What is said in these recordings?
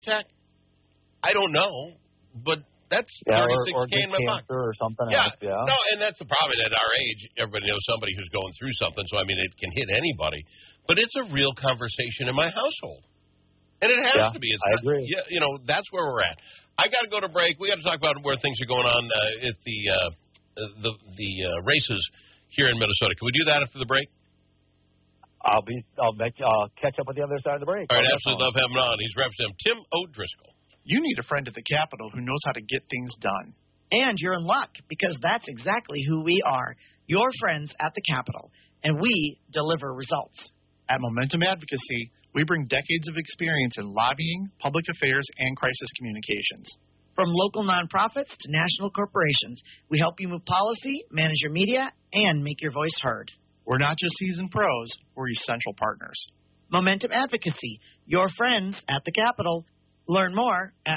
attack? I don't know, but that's or $36K in my pocket. Or something else, yeah. No, and that's the problem. At our age, everybody knows somebody who's going through something, so, I mean, it can hit anybody. But it's a real conversation in my household. And it has to be. I agree. Yeah, you know, that's where we're at. I got to go to break. We got to talk about where things are going on at the races here in Minnesota. Can we do that after the break? I'll catch up with the other side of the break. All right, absolutely love having him on. He's representing Tim O'Driscoll. You need a friend at the Capitol who knows how to get things done. And you're in luck, because that's exactly who we are, your friends at the Capitol, and we deliver results. At Momentum Advocacy, we bring decades of experience in lobbying, public affairs, and crisis communications. From local nonprofits to national corporations, we help you move policy, manage your media, and make your voice heard. We're not just seasoned pros, we're essential partners. Momentum Advocacy, your friends at the Capitol. Learn more at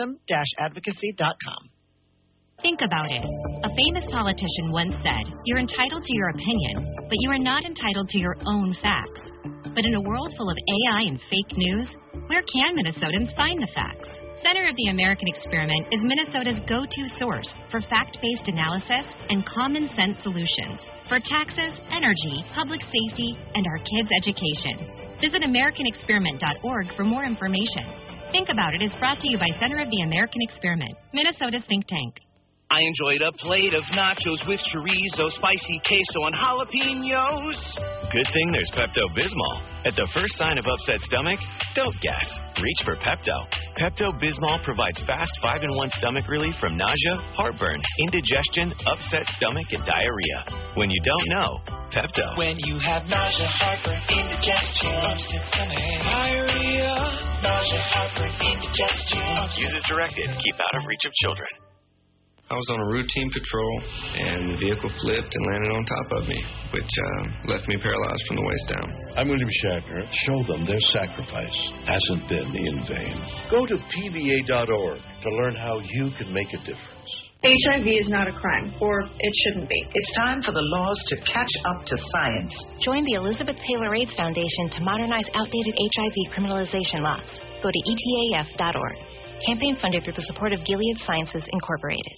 momentum-advocacy.com. Think about it. A famous politician once said, "You're entitled to your opinion, but you are not entitled to your own facts." But in a world full of AI and fake news, where can Minnesotans find the facts? Center of the American Experiment is Minnesota's go-to source for fact-based analysis and common-sense solutions for taxes, energy, public safety, and our kids' education. Visit AmericanExperiment.org for more information. Think About It is brought to you by Center of the American Experiment, Minnesota's think tank. I enjoyed a plate of nachos with chorizo, spicy queso, and jalapenos. Good thing there's Pepto-Bismol. At the first sign of upset stomach, don't guess. Reach for Pepto. Pepto-Bismol provides fast 5-in-1 stomach relief from nausea, heartburn, indigestion, upset stomach, and diarrhea. When you don't know, Pepto. When you have nausea, heartburn, indigestion, upset stomach, diarrhea, nausea, heartburn, indigestion. Use as directed. Keep out of reach of children. I was on a routine patrol, and the vehicle flipped and landed on top of me, which left me paralyzed from the waist down. I'm William Shatner. Show them their sacrifice hasn't been in vain. Go to PVA.org to learn how you can make a difference. HIV is not a crime, or it shouldn't be. It's time for the laws to catch up to science. Join the Elizabeth Taylor AIDS Foundation to modernize outdated HIV criminalization laws. Go to etaf.org. Campaign funded through the support of Gilead Sciences, Incorporated.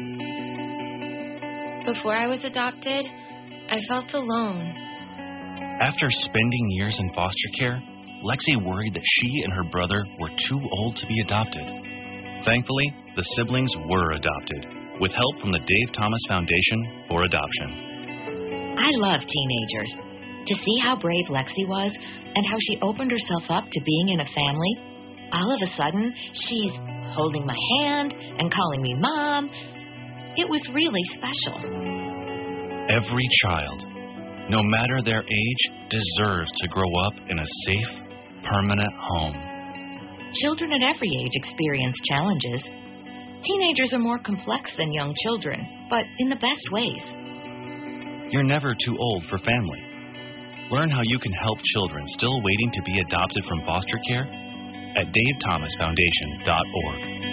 Before I was adopted, I felt alone. After spending years in foster care, Lexi worried that she and her brother were too old to be adopted. Thankfully, the siblings were adopted, with help from the Dave Thomas Foundation for Adoption. I love teenagers. To see how brave Lexi was and how she opened herself up to being in a family, all of a sudden, she's holding my hand and calling me Mom. It was really special. Every child, no matter their age, deserves to grow up in a safe, permanent home. Children at every age experience challenges. Teenagers are more complex than young children, but in the best ways. You're never too old for family. Learn how you can help children still waiting to be adopted from foster care at davethomasfoundation.org.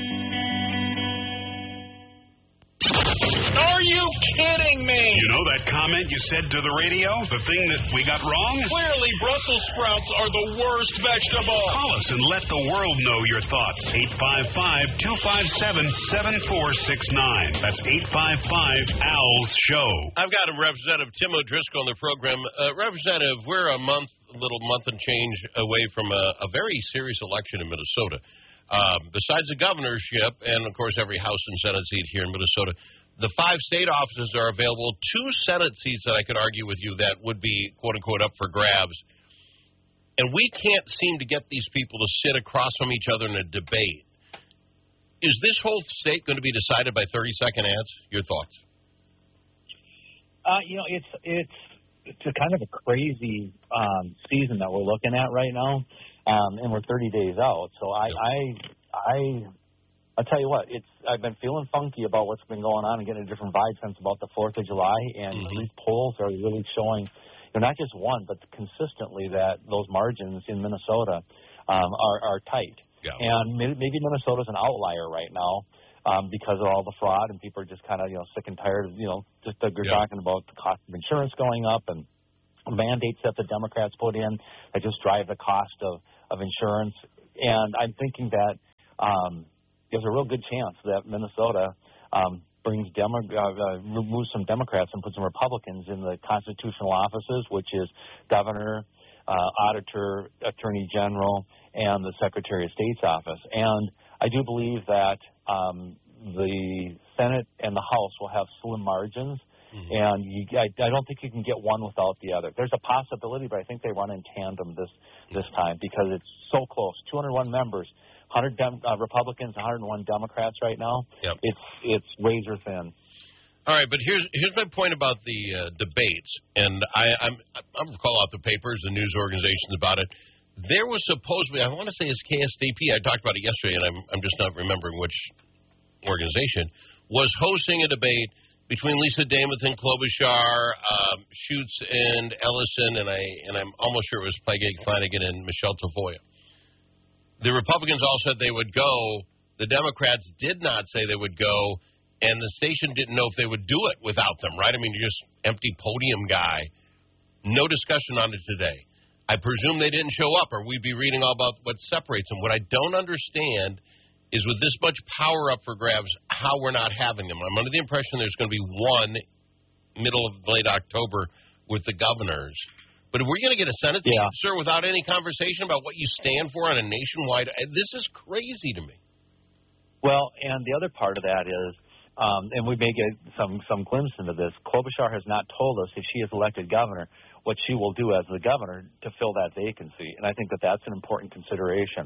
Are you kidding me? You know that comment you said to the radio? The thing that we got wrong? Clearly, Brussels sprouts are the worst vegetable. Call us and let the world know your thoughts. 855-257-7469. That's 855-ALS-SHOW. I've got a Representative Tim O'Driscoll on the program. Representative, we're a month and change away from a very serious election in Minnesota. Besides the governorship and, of course, every House and Senate seat here in Minnesota, the 5 state offices are available. 2 Senate seats that I could argue with you that would be, quote-unquote, up for grabs. And we can't seem to get these people to sit across from each other in a debate. Is this whole state going to be decided by 30-second ads? Your thoughts? It's a kind of a crazy season that we're looking at right now. And we're 30 days out. So I'll tell you what, I've been feeling funky about what's been going on and getting a different vibe since about the 4th of July. And these polls are really showing, not just one, but consistently that those margins in Minnesota are tight. Yeah. And maybe Minnesota's an outlier right now because of all the fraud, and people are just kind of, sick and tired of, just you're talking about the cost of insurance going up and mandates that the Democrats put in that just drive the cost of insurance And I'm thinking that there's a real good chance that Minnesota removes some Democrats and puts some Republicans in the constitutional offices, which is governor, auditor, attorney general, and the Secretary of State's office. And I do believe that the Senate and the House will have slim margins. And I don't think you can get one without the other. There's a possibility, but I think they run in tandem this time because it's so close. 201 members, 100 Republicans, 101 Democrats right now. Yep. It's razor thin. All right, but here's my point about the debates, and I'm call out the papers, the news organizations about it. There was supposedly, I want to say it's KSDP. I talked about it yesterday, and I'm just not remembering which organization was hosting a debate between Lisa Damath and Klobuchar, Schutz and Ellison, and I'm almost sure it was Peggy Flanagan and Michelle Tafoya. The Republicans all said they would go. The Democrats did not say they would go, and the station didn't know if they would do it without them, right? I mean, you're just empty podium guy. No discussion on it today. I presume they didn't show up, or we'd be reading all about what separates them. What I don't understand is with this much power up for grabs, how we're not having them. I'm under the impression there's going to be one middle of late October with the governors. But if we're going to get a Senate sir, without any conversation about what you stand for on a nationwide, this is crazy to me. Well, and the other part of that is, and we may get some glimpse into this, Klobuchar has not told us if she is elected governor what she will do as the governor to fill that vacancy. And I think that that's an important consideration.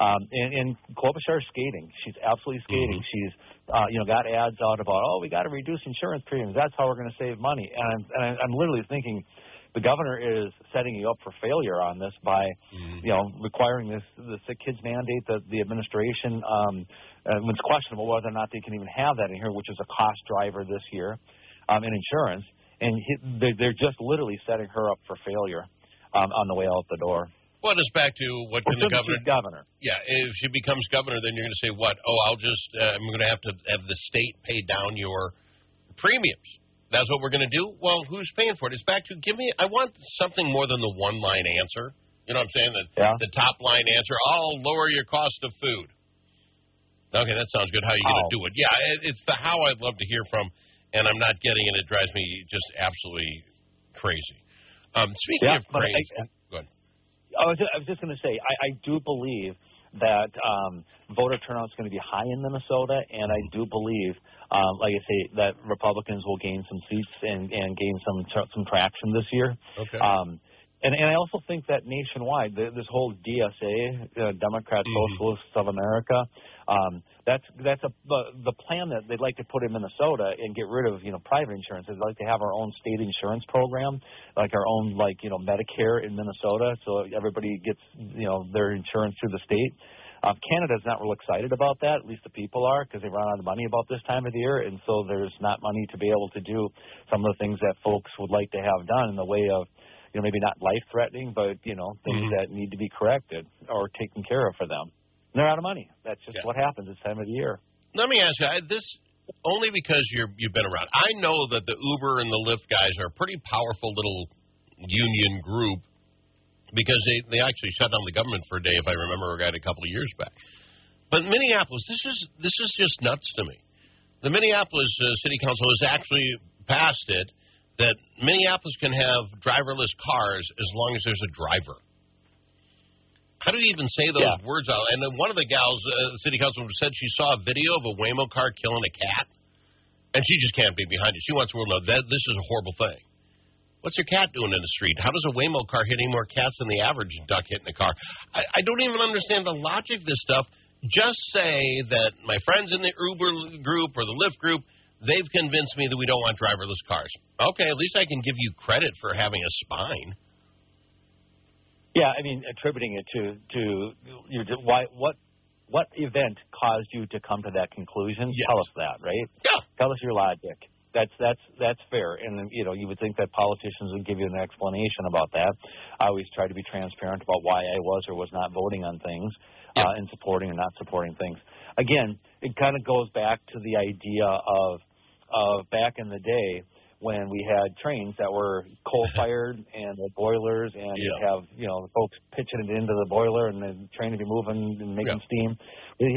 And Klobuchar is skating. She's absolutely skating. She's, got ads out about, we got to reduce insurance premiums. That's how we're going to save money. And I'm literally thinking the governor is setting you up for failure on this by, requiring the sick kids mandate that the administration, it's questionable whether or not they can even have that in here, which is a cost driver this year in insurance. And they're just literally setting her up for failure on the way out the door. Well, it's back to what can the governor? Yeah, if she becomes governor, then you're going to say what? I'm going to have the state pay down your premiums. That's what we're going to do? Well, who's paying for it? It's back to I want something more than the one-line answer. You know what I'm saying? The top-line answer, I'll lower your cost of food. Okay, that sounds good. How are you going to do it? Yeah, it's the how I'd love to hear from. And I'm not getting it. It drives me just absolutely crazy. Speaking of crazy, go ahead. I was just going to say, I do believe that voter turnout is going to be high in Minnesota, and I do believe, like I say, that Republicans will gain some seats and gain some traction this year. Okay. And I also think that nationwide, this whole DSA, Democrat Socialists of America, that's the plan that they'd like to put in Minnesota and get rid of private insurance. They'd like to have our own state insurance program, like our own Medicare in Minnesota, so everybody gets their insurance through the state. Canada's not real excited about that. At least the people are, because they run out of money about this time of the year, and so there's not money to be able to do some of the things that folks would like to have done in the way of maybe not life-threatening, but, things that need to be corrected or taken care of for them. And they're out of money. That's just what happens this time of the year. Let me ask you, this only because you've been around. I know that the Uber and the Lyft guys are a pretty powerful little union group because they actually shut down the government for a day, if I remember right, a couple of years back. But Minneapolis, this is just nuts to me. The Minneapolis City Council has actually passed it that Minneapolis can have driverless cars as long as there's a driver. How do you even say those words out? And then one of the gals, city councilman, said she saw a video of a Waymo car killing a cat, and she just can't be behind it. She wants the world to know that this is a horrible thing. What's your cat doing in the street? How does a Waymo car hit any more cats than the average duck hitting a car? I don't even understand the logic of this stuff. Just say that my friends in the Uber group or the Lyft group, they've convinced me that we don't want driverless cars. Okay, at least I can give you credit for having a spine. Yeah, I mean, attributing it to what event caused you to come to that conclusion? Yes. Tell us that, right? Yeah. Tell us your logic. That's fair, and you would think that politicians would give you an explanation about that. I always try to be transparent about why I was or was not voting on things, and supporting or not supporting things. Again, it kind of goes back to the idea of back in the day when we had trains that were coal-fired and the boilers, and you'd have, the folks pitching it into the boiler, and the train would be moving and making steam. We